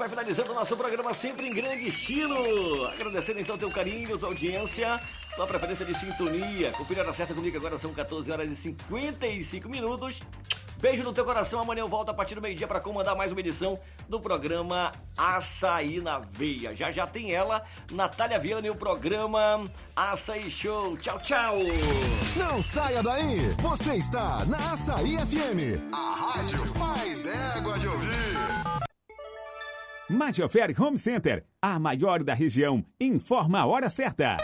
vai finalizando o nosso programa sempre em grande estilo. Agradecendo então teu carinho, tua audiência, tua preferência de sintonia. Confira a certa comigo, agora são 14 horas e 55 minutos. Beijo no teu coração, amanhã eu volto a partir do meio-dia para comandar mais uma edição do programa Açaí na Veia. Já tem ela, Natália Viana, e o programa Açaí Show. Tchau, tchau! Não saia daí, você está na Açaí FM, a rádio pai d'égua de ouvir. Majoferi Home Center, a maior da região, informa a hora certa.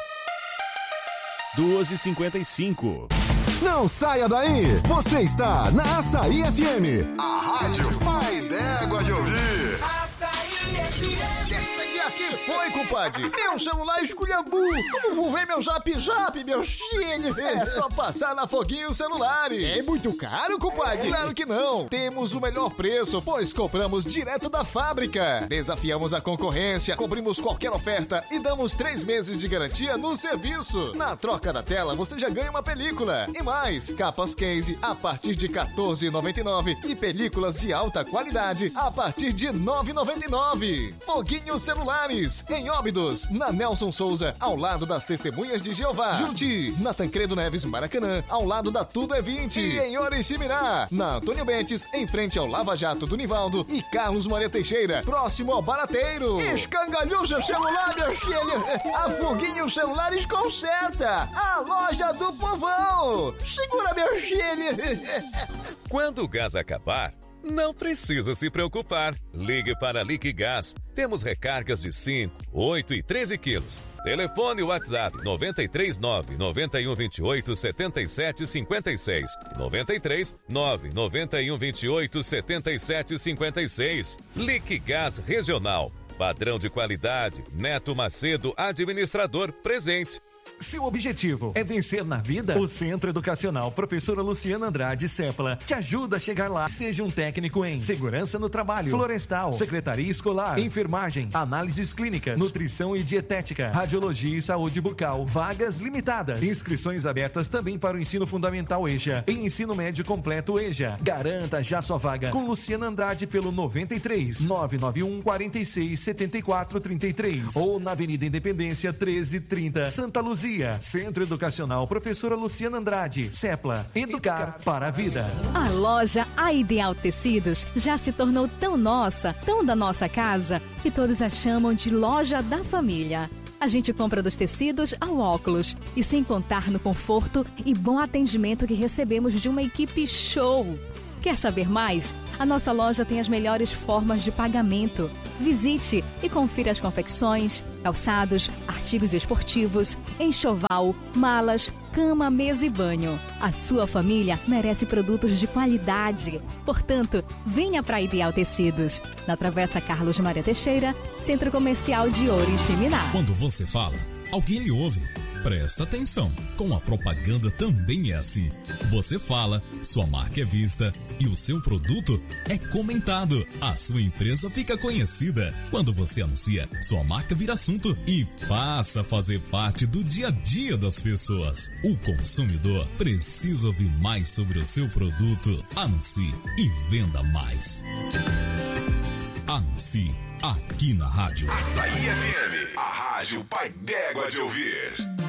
2h55. Não saia daí, você está na Açaí FM, a rádio pai d'égua de ouvir. Açaí FM. Que foi, compadre? Meu celular esculhambu. Como vou ver meu zap, meu filho? É só passar na Foguinho Celulares. É muito caro, compadre? Claro que não. Temos o melhor preço, pois compramos direto da fábrica. Desafiamos a concorrência, cobrimos qualquer oferta e damos 3 meses de garantia no serviço. Na troca da tela, você já ganha uma película. E mais, capas case a partir de R$ 14,99 e películas de alta qualidade a partir de R$ 9,99. Foguinho Celulares, em Óbidos, na Nelson Souza, ao lado das Testemunhas de Jeová. Juruti, na Tancredo Neves, Maracanã, ao lado da Tudo é 20. E em Oriximiná, na Antônio Bentes, em frente ao Lava Jato do Nivaldo e Carlos Maria Teixeira, próximo ao Barateiro. Escangalhou seu celular, meu filho? A Foguinho Celulares conserta. A loja do povão. Segura, meu filho. Quando o gás acabar, não precisa se preocupar. Ligue para a Liquigás. Temos recargas de 5, 8 e 13 quilos. Telefone WhatsApp 939-9128-7756. 93-99128-7756. Liquigás Regional. Padrão de qualidade. Neto Macedo, administrador, presente. Seu objetivo é vencer na vida? O Centro Educacional Professora Luciana Andrade Sepla te ajuda a chegar lá. Seja um técnico em segurança no trabalho, florestal, secretaria escolar, enfermagem, análises clínicas, nutrição e dietética, radiologia e saúde bucal. Vagas limitadas. Inscrições abertas também para o ensino fundamental EJA e ensino médio completo EJA. Garanta já sua vaga com Luciana Andrade pelo 93 991 46 74 33 ou na Avenida Independência 1330, Santa Luzia. Centro Educacional Professora Luciana Andrade, Sepla, educar para a vida. A loja A Ideal Tecidos já se tornou tão nossa, tão da nossa casa, que todos a chamam de loja da família. A gente compra dos tecidos ao óculos e sem contar no conforto e bom atendimento que recebemos de uma equipe show. Quer saber mais? A nossa loja tem as melhores formas de pagamento. Visite e confira as confecções, calçados, artigos esportivos, enxoval, malas, cama, mesa e banho. A sua família merece produtos de qualidade. Portanto, venha para Ideal Tecidos, na Travessa Carlos Maria Teixeira, Centro Comercial de Oriximiná. Quando você fala, alguém lhe ouve. Presta atenção, com a propaganda também é assim. Você fala, sua marca é vista e o seu produto é comentado. A sua empresa fica conhecida. Quando você anuncia, sua marca vira assunto e passa a fazer parte do dia a dia das pessoas. O consumidor precisa ouvir mais sobre o seu produto. Anuncie e venda mais. Anuncie aqui na rádio Açaí FM, a rádio pai d'égua de ouvir.